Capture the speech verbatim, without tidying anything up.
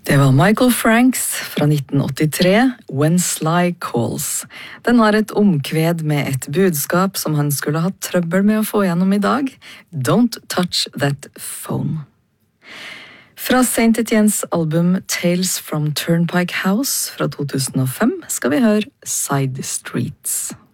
Det var Michael Franks fra nitten åttitre, When Sly Calls. Den har et omkved med et budskap som han skulle ha trøbbel med å få gjennom i dag. Don't touch that phone. Fra Saint Etiennes album Tales from Turnpike House fra to tusen og fem skal vi høre Side Streets.